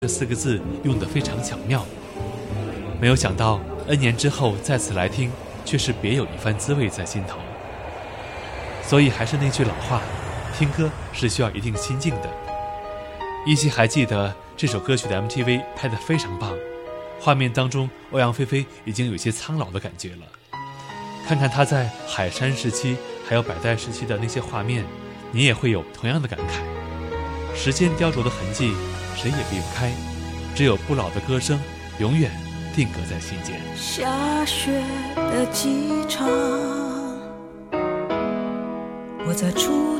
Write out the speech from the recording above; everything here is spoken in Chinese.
这4个字用得非常巧妙。没有想到 N 年之后再次来听，却是别有一番滋味在心头。所以还是那句老话，听歌是需要一定心境的。依稀还记得这首歌曲的 MTV 拍得非常棒，画面当中欧阳菲菲已经有些苍老的感觉了。看看她在海山时期还有百代时期的那些画面，你也会有同样的感慨。时间雕琢的痕迹谁也避不开，只有不老的歌声永远定格在心间。 下雪的机场，我在出